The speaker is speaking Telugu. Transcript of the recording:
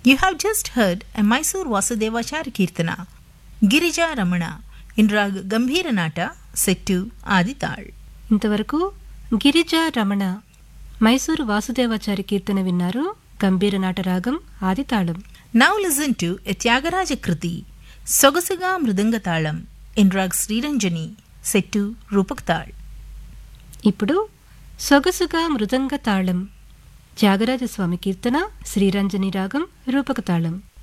You have just heard a Mysore Vasudevachari Kirtana, Girija Ramana, in Rag Gambhira Nata, set to Adital. ఇంతవరకు గిరిజా రమణ మైసూరు వాసుదేవాచారి కీర్తన విన్నారు. గంభీర నాట రాగం ఆదితాళం. Now listen to a Tyagaraja Kriti, Sogasuga Mridangatalam, in Rag Sriranjani, set to Rupaktal. ఇప్పుడు సొగసుగా మృదంగ తాళం త్యాగరాజస్వామి కీర్తన శ్రీరంజని రాగం రూపక తాళం.